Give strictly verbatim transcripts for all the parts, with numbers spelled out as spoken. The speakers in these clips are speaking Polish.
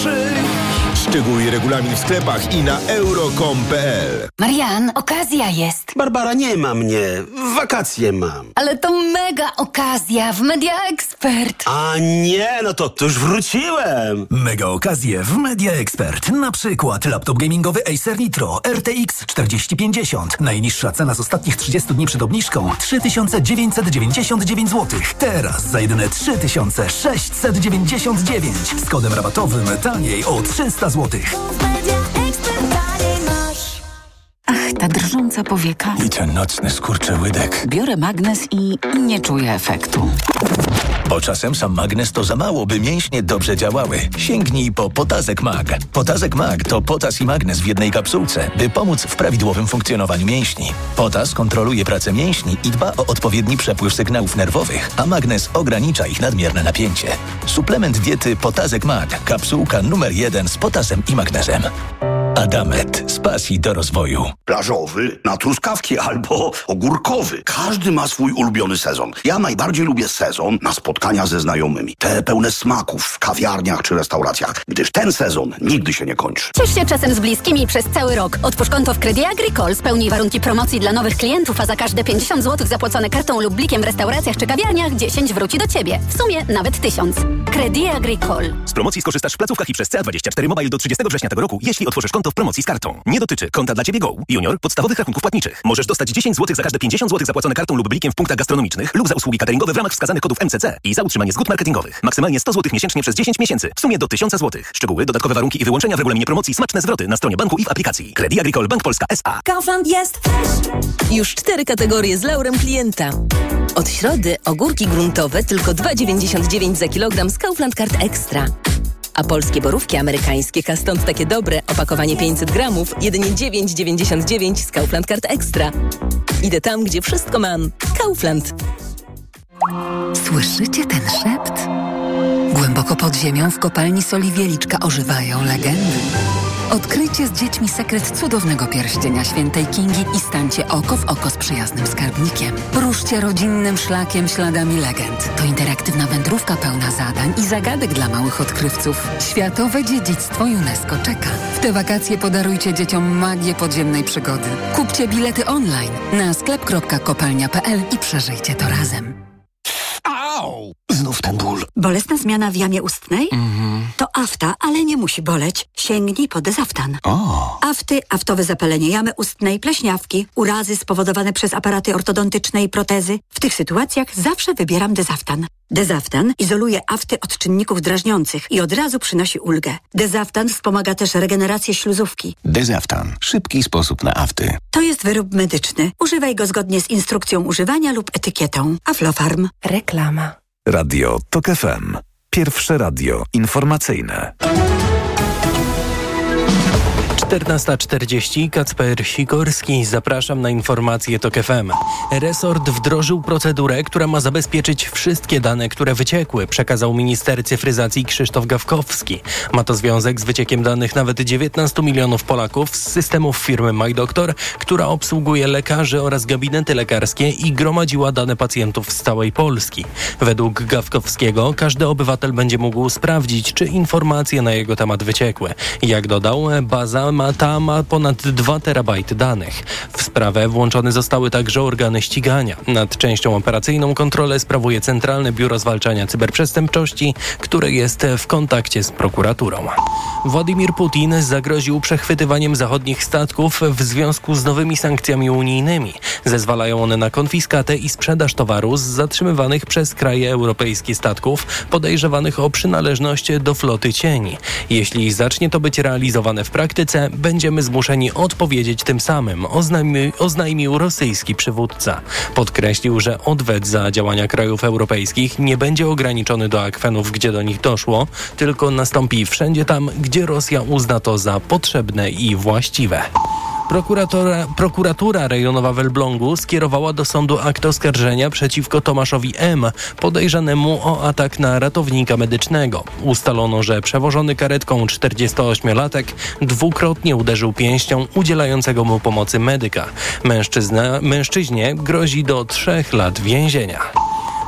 przyjść. Szczegóły i regulamin w sklepach i na euro kropka com kropka p l. Marian, okazja jest. Barbara, nie ma mnie. Wakacje mam. Ale to mega okazja w Media Expert. A nie, no to, to już wróciłem. Mega okazje w Media Expert. Na przykład laptop gamingowy Acer Nitro R T X czterdzieści pięćdziesiąt. Najniższa cena z ostatnich trzydziestu dni przed obniżką trzy tysiące dziewięćset dziewięćdziesiąt dziewięć złotych. Teraz za jedyne trzy tysiące sześćset dziewięćdziesiąt dziewięć. Z kodem rabatowym taniej o trzysta złotych. Ach, ta drżąca powieka. I ten nocny skurczyłydek. Biorę magnes i nie czuję efektu. Bo czasem sam magnes to za mało, by mięśnie dobrze działały. Sięgnij po Potazek Mag. Potazek Mag to potas i magnes w jednej kapsułce, by pomóc w prawidłowym funkcjonowaniu mięśni. Potas kontroluje pracę mięśni i dba o odpowiedni przepływ sygnałów nerwowych, a magnes ogranicza ich nadmierne napięcie. Suplement diety Potazek Mag. Kapsułka numer jeden z potasem i magnezem. Adamet. Z pasji do rozwoju. Plażowy, na truskawki albo ogórkowy. Każdy ma swój ulubiony sezon. Ja najbardziej lubię sezon na spotkania ze znajomymi. Te pełne smaków w kawiarniach czy restauracjach, gdyż ten sezon nigdy się nie kończy. Ciesz się czasem z bliskimi przez cały rok. Otwórz konto w Credit Agricole, spełnij warunki promocji dla nowych klientów, a za każde pięćdziesiąt złotych zapłacone kartą lub blikiem w restauracjach czy kawiarniach dziesięć wróci do Ciebie. W sumie nawet tysiąc. Credit Agricole. Z promocji skorzystasz w placówkach i przez C A dwadzieścia cztery Mobile do trzydziestego września tego roku, jeśli otworzysz konto w promocji z kartą. Nie dotyczy konta dla Ciebie Go, Junior, podstawowych rachunków płatniczych. Możesz dostać dziesięć złotych za każde pięćdziesiąt złotych zapłacone kartą lub blikiem w punktach gastronomicznych lub za usługi cateringowe w ramach wskazanych kodów M C C i za utrzymanie zgód marketingowych. Maksymalnie sto złotych miesięcznie przez dziesięć miesięcy. W sumie do tysiąc złotych. Szczegóły, dodatkowe warunki i wyłączenia w regulaminie promocji, smaczne zwroty na stronie banku i w aplikacji. Credit Agricole Bank Polska S A. Kaufland jest już cztery kategorie z laurem klienta. Od środy ogórki gruntowe tylko dwa dziewięćdziesiąt dziewięć za kilogram z Kaufland Card Extra. A polskie borówki amerykańskie, a stąd takie dobre, opakowanie pięćset gramów, jedynie dziewięć dziewięćdziesiąt dziewięć z Kaufland Card Extra. Idę tam, gdzie wszystko mam. Kaufland. Słyszycie ten szept? Głęboko pod ziemią w kopalni soli Wieliczka ożywają legendy. Odkryjcie z dziećmi sekret cudownego pierścienia świętej Kingi i stańcie oko w oko z przyjaznym skarbnikiem. Ruszcie rodzinnym szlakiem śladami legend. To interaktywna wędrówka pełna zadań i zagadek dla małych odkrywców. Światowe dziedzictwo UNESCO czeka. W te wakacje podarujcie dzieciom magię podziemnej przygody. Kupcie bilety online na sklep kropka kopalnia kropka p l i przeżyjcie to razem. Au! Znów ten ból. Bolesna zmiana w jamie ustnej? Mhm. To afta, ale nie musi boleć. Sięgnij po Dezaftan. O. Afty, aftowe zapalenie jamy ustnej, pleśniawki, urazy spowodowane przez aparaty ortodontyczne i protezy. W tych sytuacjach zawsze wybieram Dezaftan. Dezaftan izoluje afty od czynników drażniących i od razu przynosi ulgę. Dezaftan wspomaga też regenerację śluzówki. Dezaftan. Szybki sposób na afty. To jest wyrób medyczny. Używaj go zgodnie z instrukcją używania lub etykietą. Aflofarm. Reklama. Radio TOK F M. Pierwsze radio informacyjne. czternasta czterdzieści, Kacper Sikorski. Zapraszam na informacje TOK F M. Resort wdrożył procedurę, która ma zabezpieczyć wszystkie dane, które wyciekły, przekazał minister cyfryzacji Krzysztof Gawkowski. Ma to związek z wyciekiem danych nawet dziewiętnastu milionów Polaków z systemów firmy MyDoktor, która obsługuje lekarzy oraz gabinety lekarskie i gromadziła dane pacjentów z całej Polski. Według Gawkowskiego każdy obywatel będzie mógł sprawdzić, czy informacje na jego temat wyciekły. Jak dodał, baza ma ta ma ponad dwa terabajty danych. W sprawę włączone zostały także organy ścigania. Nad częścią operacyjną kontrolę sprawuje Centralne Biuro Zwalczania Cyberprzestępczości, które jest w kontakcie z prokuraturą. Władimir Putin zagroził przechwytywaniem zachodnich statków w związku z nowymi sankcjami unijnymi. Zezwalają one na konfiskatę i sprzedaż towaru z zatrzymywanych przez kraje europejskie statków podejrzewanych o przynależność do floty cieni. Jeśli zacznie to być realizowane w praktyce, będziemy zmuszeni odpowiedzieć tym samym, oznajmi, oznajmił rosyjski przywódca. Podkreślił, że odwet za działania krajów europejskich nie będzie ograniczony do akwenów, gdzie do nich doszło, tylko nastąpi wszędzie tam, gdzie Rosja uzna to za potrzebne i właściwe. Prokuratura, prokuratura rejonowa w Elblągu skierowała do sądu akt oskarżenia przeciwko Tomaszowi M., podejrzanemu o atak na ratownika medycznego. Ustalono, że przewożony karetką czterdziestoośmiolatek dwukrotnie uderzył pięścią udzielającego mu pomocy medyka. Mężczyzna, mężczyźnie grozi do trzech lat więzienia.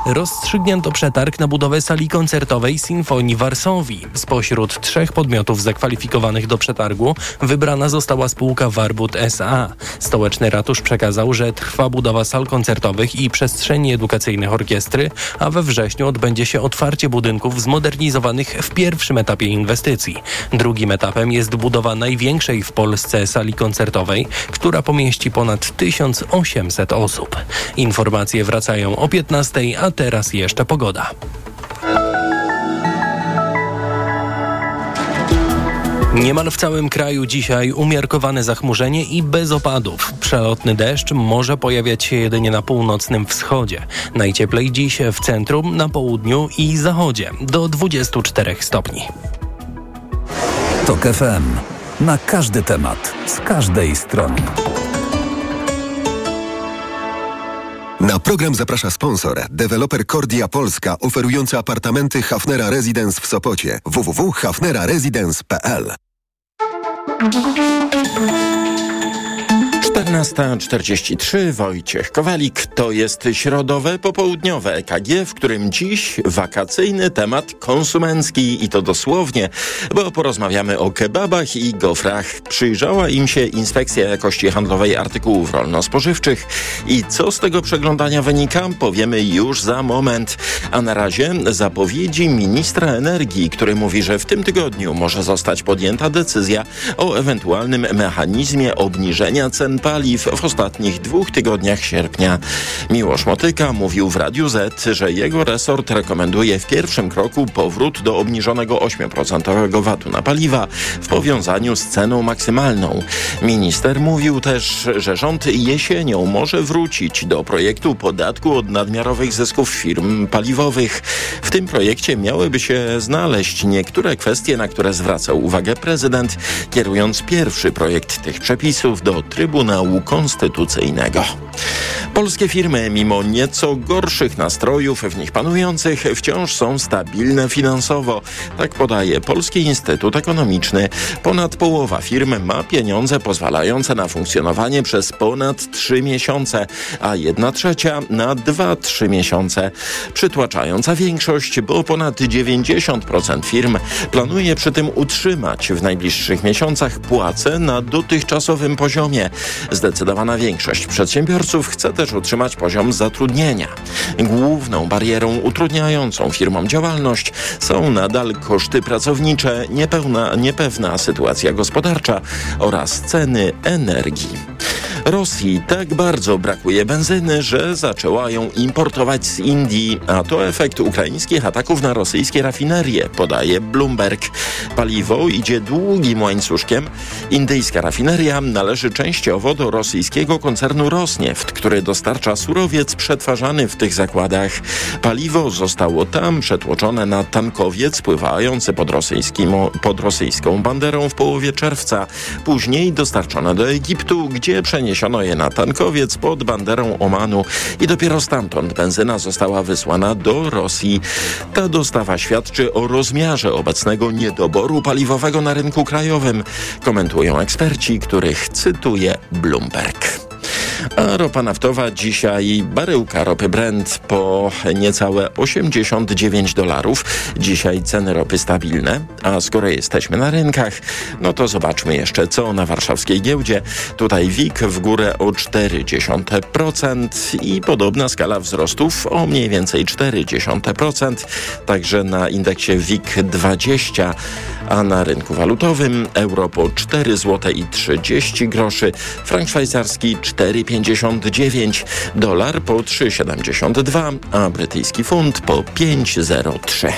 Rozstrzygnięto przetarg na budowę sali koncertowej Sinfonii Varsovii. Spośród trzech podmiotów zakwalifikowanych do przetargu wybrana została spółka Warbut S A. Stołeczny Ratusz przekazał, że trwa budowa sal koncertowych i przestrzeni edukacyjnych orkiestry, a we wrześniu odbędzie się otwarcie budynków zmodernizowanych w pierwszym etapie inwestycji. Drugim etapem jest budowa największej w Polsce sali koncertowej, która pomieści ponad tysiąc osiemset osób. Informacje wracają o piętnastej, a teraz jeszcze pogoda. Niemal w całym kraju dzisiaj umiarkowane zachmurzenie i bez opadów. Przelotny deszcz może pojawiać się jedynie na północnym wschodzie. Najcieplej dziś w centrum, na południu i zachodzie do dwudziestu czterech stopni. Tok F M. Na każdy temat, z każdej strony. Na program zaprasza sponsor, deweloper Kordia Polska, oferujący apartamenty Hafnera Residence w Sopocie. w w w kropka hafnera residence kropka p l. czternasta czterdzieści trzy, Wojciech Kowalik. To jest środowe popołudniowe E K G, w którym dziś wakacyjny temat konsumencki i to dosłownie, bo porozmawiamy o kebabach i gofrach. Przyjrzała im się Inspekcja Jakości Handlowej Artykułów Rolno-Spożywczych i co z tego przeglądania wynika, powiemy już za moment. A na razie zapowiedzi ministra energii, który mówi, że w tym tygodniu może zostać podjęta decyzja o ewentualnym mechanizmie obniżenia cen paliw w ostatnich dwóch tygodniach sierpnia. Miłosz Motyka mówił w Radiu Z, że jego resort rekomenduje w pierwszym kroku powrót do obniżonego ośmioprocentowego vatu na paliwa w powiązaniu z ceną maksymalną. Minister mówił też, że rząd jesienią może wrócić do projektu podatku od nadmiarowych zysków firm paliwowych. W tym projekcie miałyby się znaleźć niektóre kwestie, na które zwracał uwagę prezydent, kierując pierwszy projekt tych przepisów do Trybunału Konstytucyjnego. Polskie firmy, mimo nieco gorszych nastrojów w nich panujących, wciąż są stabilne finansowo. Tak podaje Polski Instytut Ekonomiczny. Ponad połowa firm ma pieniądze pozwalające na funkcjonowanie przez ponad trzy miesiące, a jedna trzecia na dwa trzy miesiące. Przytłaczająca większość, bo ponad dziewięćdziesiąt procent firm planuje przy tym utrzymać w najbliższych miesiącach płace na dotychczasowym poziomie. Zdecydowana większość przedsiębiorców chce też utrzymać poziom zatrudnienia. Główną barierą utrudniającą firmom działalność są nadal koszty pracownicze, niepełna, niepewna sytuacja gospodarcza oraz ceny energii. Rosji tak bardzo brakuje benzyny, że zaczęła ją importować z Indii, a to efekt ukraińskich ataków na rosyjskie rafinerie, podaje Bloomberg. Paliwo idzie długim łańcuszkiem. Indyjska rafineria należy częściowo do rosyjskiego koncernu Rosnieft, który dostarcza surowiec przetwarzany w tych zakładach. Paliwo zostało tam przetłoczone na tankowiec pływający pod, rosyjskim, pod rosyjską banderą w połowie czerwca. Później dostarczone do Egiptu, gdzie przeniesiono je na tankowiec pod banderą Omanu i dopiero stamtąd benzyna została wysłana do Rosji. Ta dostawa świadczy o rozmiarze obecnego niedoboru paliwowego na rynku krajowym, komentują eksperci, których cytuje Bloomberg. A ropa naftowa dzisiaj, baryłka ropy Brent po niecałe osiemdziesiąt dziewięć dolarów. Dzisiaj ceny ropy stabilne, a skoro jesteśmy na rynkach, no to zobaczmy jeszcze co na warszawskiej giełdzie. Tutaj W I G w górę o cztery dziesiąte procent i podobna skala wzrostów o mniej więcej cztery dziesiąte procent. Także na indeksie W I G dwadzieścia, a na rynku walutowym euro po cztery złote i trzydzieści groszy, frank szwajcarski cztery pięćdziesiąt dziewięć, dolar po trzy siedemdziesiąt dwa, a brytyjski funt po pięć zero trzy.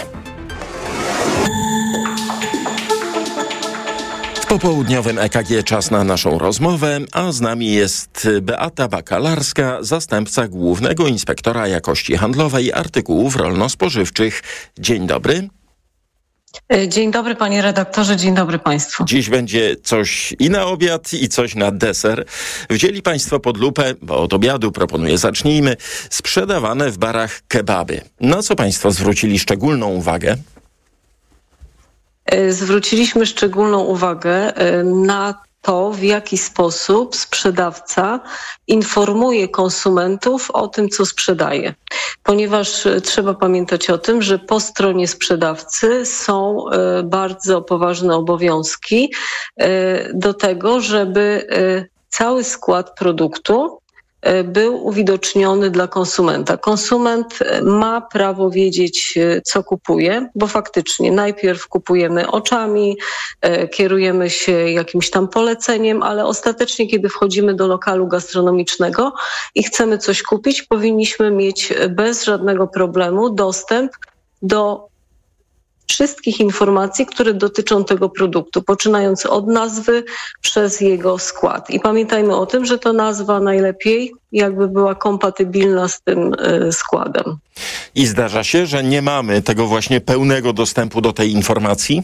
W popołudniowym E K G czas na naszą rozmowę, a z nami jest Beata Bakalarska, zastępca Głównego Inspektora Jakości Handlowej Artykułów Rolno-Spożywczych. Dzień dobry. Dzień dobry panie redaktorze, dzień dobry państwu. Dziś będzie coś i na obiad, i coś na deser. Wzięli państwo pod lupę, bo od obiadu proponuję zacznijmy, sprzedawane w barach kebaby. Na co państwo zwrócili szczególną uwagę? Zwróciliśmy szczególną uwagę na to, w jaki sposób sprzedawca informuje konsumentów o tym, co sprzedaje. Ponieważ trzeba pamiętać o tym, że po stronie sprzedawcy są bardzo poważne obowiązki do tego, żeby cały skład produktu był uwidoczniony dla konsumenta. Konsument ma prawo wiedzieć, co kupuje, bo faktycznie najpierw kupujemy oczami, kierujemy się jakimś tam poleceniem, ale ostatecznie, kiedy wchodzimy do lokalu gastronomicznego i chcemy coś kupić, powinniśmy mieć bez żadnego problemu dostęp do wszystkich informacji, które dotyczą tego produktu, poczynając od nazwy przez jego skład. I pamiętajmy o tym, że to nazwa najlepiej jakby była kompatybilna z tym y, składem. I zdarza się, że nie mamy tego właśnie pełnego dostępu do tej informacji?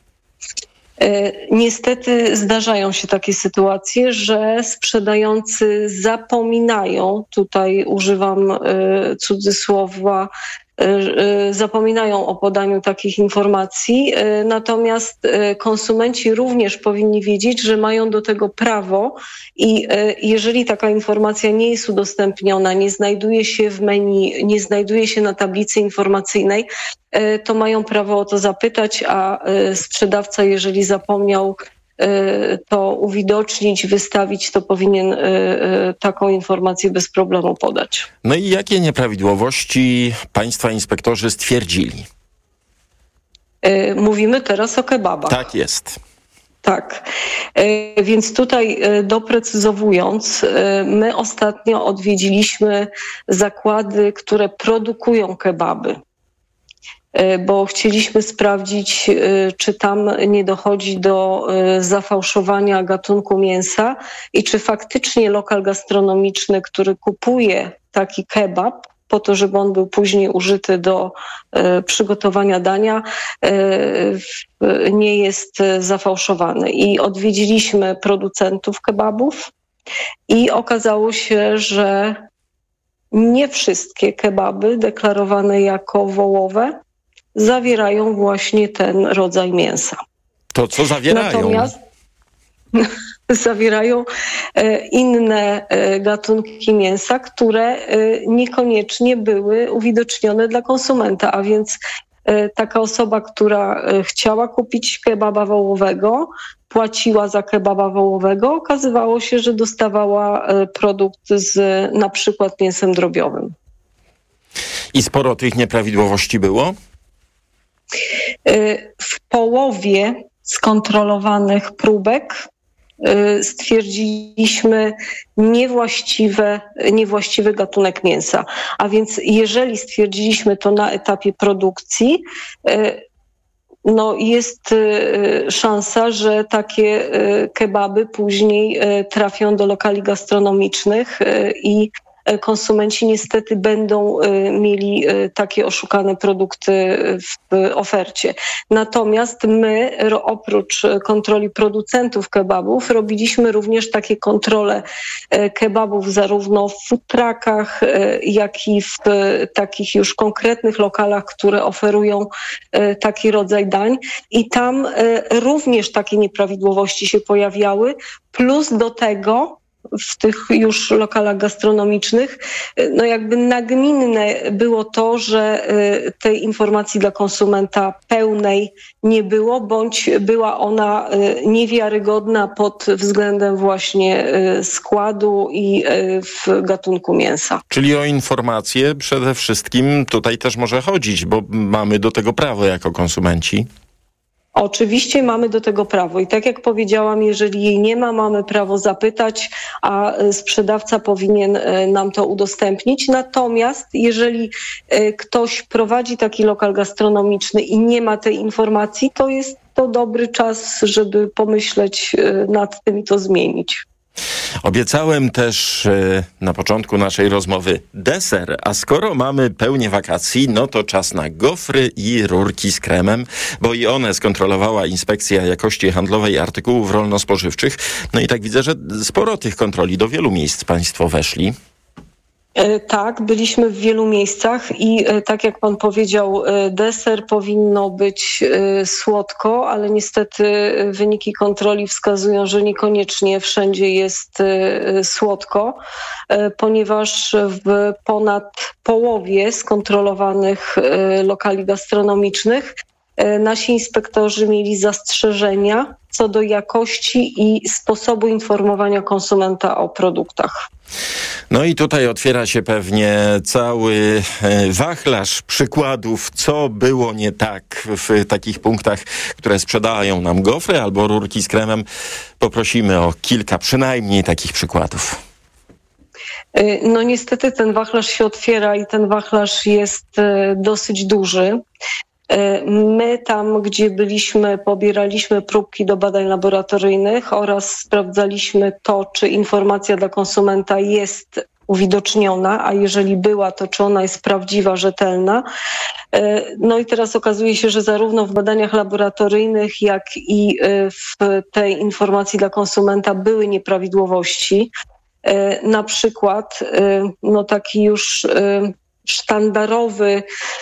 Niestety zdarzają się takie sytuacje, że sprzedający zapominają, tutaj używam y, cudzysłowa, zapominają o podaniu takich informacji, natomiast konsumenci również powinni wiedzieć, że mają do tego prawo i jeżeli taka informacja nie jest udostępniona, nie znajduje się w menu, nie znajduje się na tablicy informacyjnej, to mają prawo o to zapytać, a sprzedawca, jeżeli zapomniał to uwidocznić, wystawić, to powinien taką informację bez problemu podać. No i jakie nieprawidłowości państwa inspektorzy stwierdzili? Mówimy teraz o kebabach. Tak jest. Tak, więc tutaj doprecyzowując, my ostatnio odwiedziliśmy zakłady, które produkują kebaby, bo chcieliśmy sprawdzić, czy tam nie dochodzi do zafałszowania gatunku mięsa i czy faktycznie lokal gastronomiczny, który kupuje taki kebab po to, żeby on był później użyty do przygotowania dania, nie jest zafałszowany. I odwiedziliśmy producentów kebabów i okazało się, że nie wszystkie kebaby deklarowane jako wołowe zawierają właśnie ten rodzaj mięsa. To co zawierają? Natomiast zawierają inne gatunki mięsa, które niekoniecznie były uwidocznione dla konsumenta, a więc taka osoba, która chciała kupić kebaba wołowego, płaciła za kebaba wołowego, okazywało się, że dostawała produkt z na przykład mięsem drobiowym. I sporo tych nieprawidłowości było? W połowie skontrolowanych próbek stwierdziliśmy niewłaściwe, niewłaściwy gatunek mięsa. A więc jeżeli stwierdziliśmy to na etapie produkcji, no jest szansa, że takie kebaby później trafią do lokali gastronomicznych i konsumenci niestety będą mieli takie oszukane produkty w ofercie. Natomiast my, oprócz kontroli producentów kebabów, robiliśmy również takie kontrole kebabów zarówno w food truckach, jak i w takich już konkretnych lokalach, które oferują taki rodzaj dań. I tam również takie nieprawidłowości się pojawiały, plus do tego w tych już lokalach gastronomicznych, no jakby nagminne było to, że tej informacji dla konsumenta pełnej nie było, bądź była ona niewiarygodna pod względem właśnie składu i w gatunku mięsa. Czyli o informacje przede wszystkim tutaj też może chodzić, bo mamy do tego prawo jako konsumenci. Oczywiście mamy do tego prawo i tak jak powiedziałam, jeżeli jej nie ma, mamy prawo zapytać, a sprzedawca powinien nam to udostępnić. Natomiast jeżeli ktoś prowadzi taki lokal gastronomiczny i nie ma tej informacji, to jest to dobry czas, żeby pomyśleć nad tym i to zmienić. Obiecałem też na początku naszej rozmowy deser, a skoro mamy pełnię wakacji, no to czas na gofry i rurki z kremem, bo i one skontrolowała Inspekcja Jakości Handlowej Artykułów Rolno-Spożywczych. No i tak widzę, że sporo tych kontroli, do wielu miejsc państwo weszli. Tak, byliśmy w wielu miejscach i tak jak pan powiedział, deser powinno być słodko, ale niestety wyniki kontroli wskazują, że niekoniecznie wszędzie jest słodko, ponieważ w ponad połowie skontrolowanych lokali gastronomicznych nasi inspektorzy mieli zastrzeżenia co do jakości i sposobu informowania konsumenta o produktach. No i tutaj otwiera się pewnie cały wachlarz przykładów, co było nie tak w takich punktach, które sprzedają nam gofry albo rurki z kremem. Poprosimy o kilka przynajmniej takich przykładów. No niestety ten wachlarz się otwiera i ten wachlarz jest dosyć duży. My tam, gdzie byliśmy, pobieraliśmy próbki do badań laboratoryjnych oraz sprawdzaliśmy to, czy informacja dla konsumenta jest uwidoczniona, a jeżeli była, to czy ona jest prawdziwa, rzetelna. No i teraz okazuje się, że zarówno w badaniach laboratoryjnych, jak i w tej informacji dla konsumenta były nieprawidłowości. Na przykład, no taki już sztandarowy,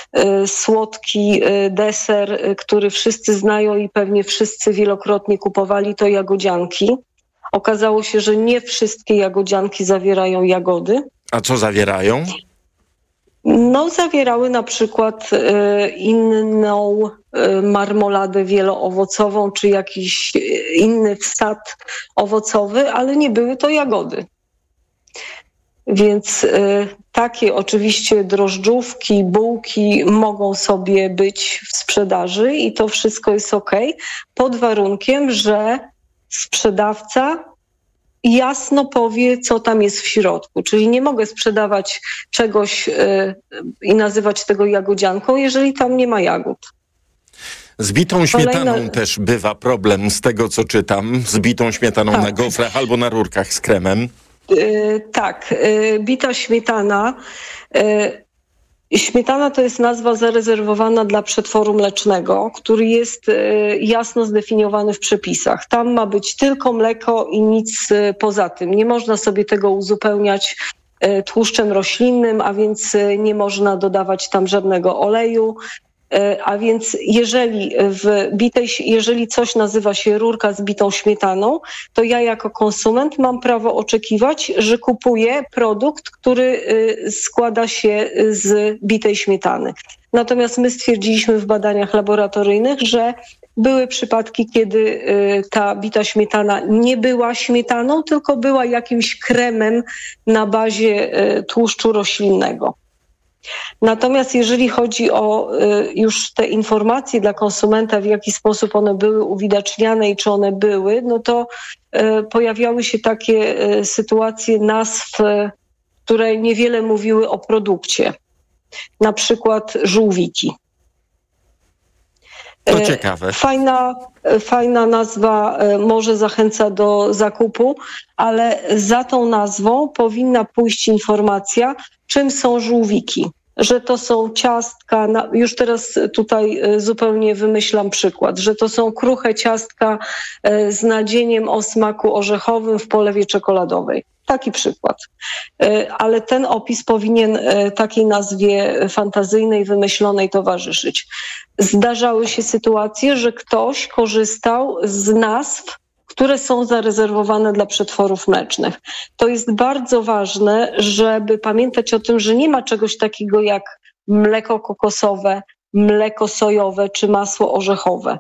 słodki deser, który wszyscy znają i pewnie wszyscy wielokrotnie kupowali, to jagodzianki. Okazało się, że nie wszystkie jagodzianki zawierają jagody. A co zawierają? No, zawierały na przykład inną marmoladę wieloowocową, czy jakiś inny wsad owocowy, ale nie były to jagody. Więc y, takie oczywiście drożdżówki, bułki mogą sobie być w sprzedaży i to wszystko jest okej, pod warunkiem, że sprzedawca jasno powie, co tam jest w środku. Czyli nie mogę sprzedawać czegoś y, i nazywać tego jagodzianką, jeżeli tam nie ma jagód. Z bitą śmietaną Kolejna... też bywa problem z tego, co czytam. Z bitą śmietaną tak. na gofrach albo na rurkach z kremem. Yy, tak, yy, bita śmietana. Yy, śmietana to jest nazwa zarezerwowana dla przetworu mlecznego, który jest yy, jasno zdefiniowany w przepisach. Tam ma być tylko mleko i nic yy, poza tym. Nie można sobie tego uzupełniać yy, tłuszczem roślinnym, a więc yy, nie można dodawać tam żadnego oleju. A więc jeżeli w bitej, jeżeli coś nazywa się rurka z bitą śmietaną, to ja jako konsument mam prawo oczekiwać, że kupuję produkt, który składa się z bitej śmietany. Natomiast my stwierdziliśmy w badaniach laboratoryjnych, że były przypadki, kiedy ta bita śmietana nie była śmietaną, tylko była jakimś kremem na bazie tłuszczu roślinnego. Natomiast jeżeli chodzi o już te informacje dla konsumenta, w jaki sposób one były uwidaczniane i czy one były, no to pojawiały się takie sytuacje nazw, które niewiele mówiły o produkcie. Na przykład żółwiki. To ciekawe. Fajna, fajna nazwa, może zachęca do zakupu, ale za tą nazwą powinna pójść informacja, czym są żółwiki. Że to są ciastka, już teraz tutaj zupełnie wymyślam przykład, że to są kruche ciastka z nadzieniem o smaku orzechowym w polewie czekoladowej. Taki przykład. Ale ten opis powinien takiej nazwie fantazyjnej, wymyślonej towarzyszyć. Zdarzały się sytuacje, że ktoś korzystał z nazw, które są zarezerwowane dla przetworów mlecznych. To jest bardzo ważne, żeby pamiętać o tym, że nie ma czegoś takiego jak mleko kokosowe, mleko sojowe czy masło orzechowe.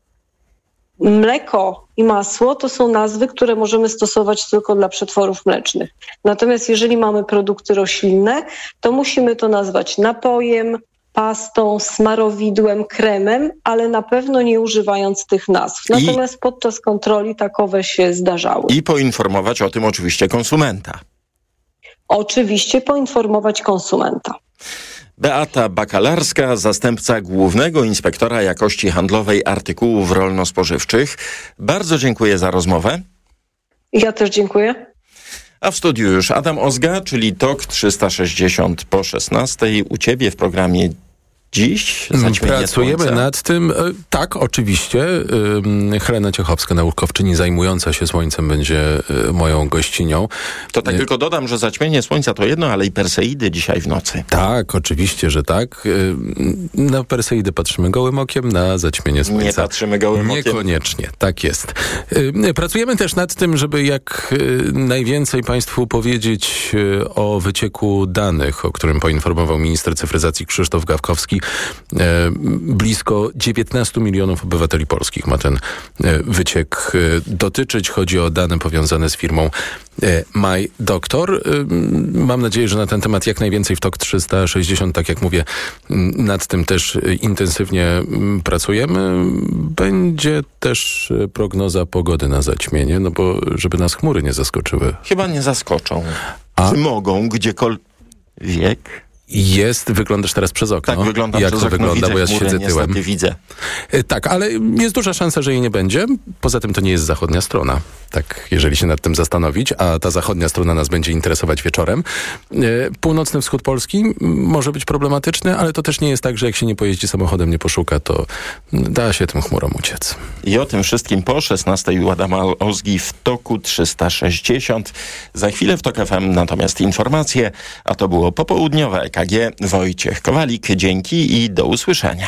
Mleko i masło to są nazwy, które możemy stosować tylko dla przetworów mlecznych. Natomiast jeżeli mamy produkty roślinne, to musimy to nazwać napojem, pastą, smarowidłem, kremem, ale na pewno nie używając tych nazw. Natomiast I, podczas kontroli takowe się zdarzały. I poinformować o tym oczywiście konsumenta. Oczywiście poinformować konsumenta. Beata Bakalarska, zastępca Głównego Inspektora Jakości Handlowej Artykułów Rolno-Spożywczych. Bardzo dziękuję za rozmowę. Ja też dziękuję. A w studiu już Adam Ozga, czyli Tok trzysta sześćdziesiąt po szesnastej. U Ciebie w programie Dziś zaćmienie pracujemy słońca. nad tym. Tak, oczywiście. Helena Ciechowska, naukowczyni zajmująca się słońcem, będzie moją gościnią. To tak tylko dodam, że zaćmienie słońca to jedno, ale i Perseidy dzisiaj w nocy. Tak, oczywiście, że tak. Na Perseidy patrzymy gołym okiem, na zaćmienie słońca nie patrzymy gołym okiem. Niekoniecznie, tak jest. Pracujemy też nad tym, żeby jak najwięcej Państwu powiedzieć o wycieku danych, o którym poinformował minister cyfryzacji Krzysztof Gawkowski. Blisko dziewiętnaście milionów obywateli polskich ma ten wyciek dotyczyć. Chodzi o dane powiązane z firmą MyDoctor. Mam nadzieję, że na ten temat jak najwięcej w T O K trzysta sześćdziesiąt, tak jak mówię, nad tym też intensywnie pracujemy. Będzie też prognoza pogody na zaćmienie, no bo żeby nas chmury nie zaskoczyły. Chyba nie zaskoczą. A? Czy mogą gdziekolwiek? Jest, wyglądasz teraz przez okno. Tak, wyglądam Jak przez to okno, wygląda, widzę bo ja chmury, siedzę tyłem. niestety widzę. Tak, ale jest duża szansa, że jej nie będzie. Poza tym to nie jest zachodnia strona. Tak, jeżeli się nad tym zastanowić, a ta zachodnia strona nas będzie interesować wieczorem. Północny wschód Polski może być problematyczny, ale to też nie jest tak, że jak się nie pojeździ samochodem, nie poszuka, to da się tym chmurom uciec. I o tym wszystkim po szesnastej Adama Ozgi w Toku trzysta sześćdziesiąt. Za chwilę w Tok F M natomiast informacje, a to było popołudniowe E K G. Wojciech Kowalik, dzięki i do usłyszenia.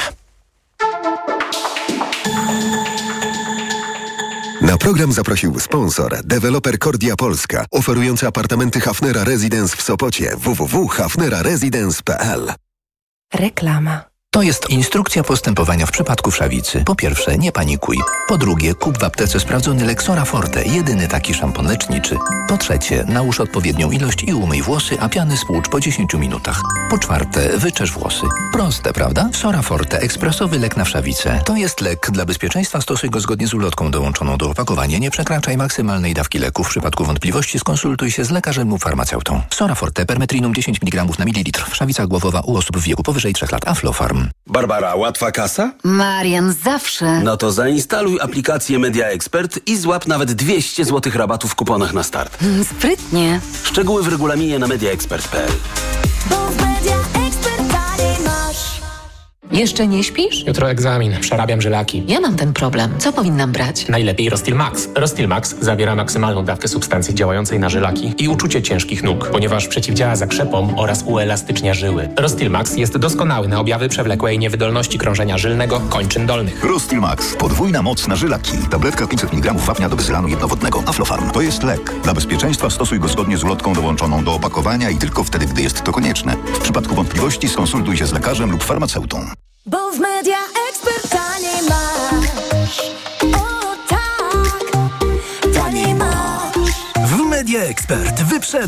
Na program zaprosił sponsor, deweloper Kordia Polska, oferujący apartamenty Hafnera Residence w Sopocie. w w w kropka hafnera residence kropka p l. Reklama. To jest instrukcja postępowania w przypadku wszawicy. Po pierwsze, nie panikuj. Po drugie, kup w aptece sprawdzony Lexora Forte, jedyny taki szampon leczniczy. Po trzecie, nałóż odpowiednią ilość i umyj włosy, a piany spłucz po dziesięciu minutach. Po czwarte, wyczesz włosy. Proste, prawda? Sora Forte, ekspresowy lek na wszawicę. To jest lek. Dla bezpieczeństwa stosuj go zgodnie z ulotką dołączoną do opakowania. Nie przekraczaj maksymalnej dawki leku. W przypadku wątpliwości skonsultuj się z lekarzem lub farmaceutą. Sora Forte, permetrinum dziesięć miligramów na mililitr. Wszawica głowowa u osób w wieku powyżej trzech lat. Aflofarm. Barbara, łatwa kasa? Marian, zawsze. No to zainstaluj aplikację Media Expert i złap nawet dwieście złotych rabatu w kuponach na start. Sprytnie. Szczegóły w regulaminie na media expert kropka p l. Jeszcze nie śpisz? Jutro egzamin, przerabiam żylaki. Ja mam ten problem. Co powinnam brać? Najlepiej Rostil Max. Rostil Max zawiera maksymalną dawkę substancji działającej na żylaki i uczucie ciężkich nóg, ponieważ przeciwdziała zakrzepom oraz uelastycznia żyły. Rostil Max jest doskonały na objawy przewlekłej niewydolności krążenia żylnego kończyn dolnych. Rostil Max. Podwójna moc na żylaki. Tabletka pięćset miligramów wapnia do bezylanu jednowodnego. Aflofarm. To jest lek. Dla bezpieczeństwa stosuj go zgodnie z ulotką dołączoną do opakowania i tylko wtedy, gdy jest to konieczne. W przypadku wątpliwości skonsultuj się z lekarzem lub farmaceutą. Bo w Media Expert taniej masz. O tak, taniej masz. W Media Expert wyprzedza